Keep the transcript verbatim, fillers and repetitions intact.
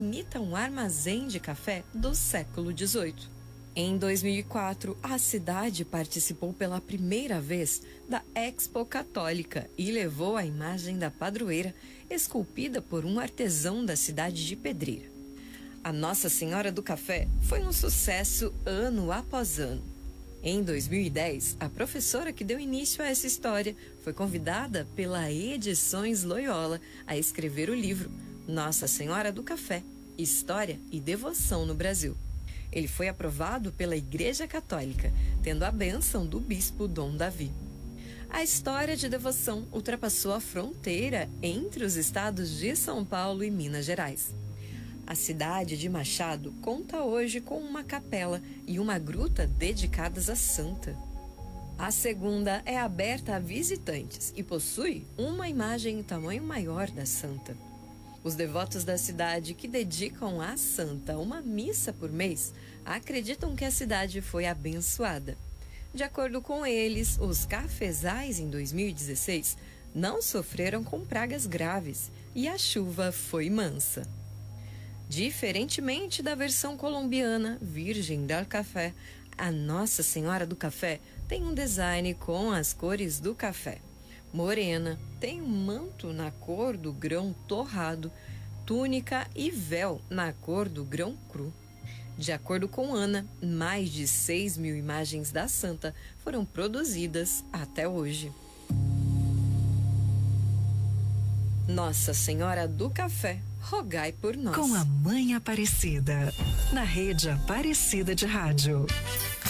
imita um armazém de café do século dezoito. Em dois mil e quatro, a cidade participou pela primeira vez da Expo Católica e levou a imagem da padroeira, esculpida por um artesão da cidade de Pedreira. A Nossa Senhora do Café foi um sucesso ano após ano. Em dois mil e dez, a professora que deu início a essa história foi convidada pela Edições Loyola a escrever o livro Nossa Senhora do Café, História e Devoção no Brasil. Ele foi aprovado pela Igreja Católica, tendo a bênção do bispo Dom Davi. A história de devoção ultrapassou a fronteira entre os estados de São Paulo e Minas Gerais. A cidade de Machado conta hoje com uma capela e uma gruta dedicadas à santa. A segunda é aberta a visitantes e possui uma imagem em tamanho maior da santa. Os devotos da cidade que dedicam à santa uma missa por mês acreditam que a cidade foi abençoada. De acordo com eles, os cafezais em dois mil e dezesseis não sofreram com pragas graves e a chuva foi mansa. Diferentemente da versão colombiana Virgem del Café, a Nossa Senhora do Café tem um design com as cores do café. Morena, tem um manto na cor do grão torrado, túnica e véu na cor do grão cru. De acordo com Ana, mais de seis mil imagens da santa foram produzidas até hoje. Nossa Senhora do Café, rogai por nós. Com a Mãe Aparecida, na Rede Aparecida de Rádio.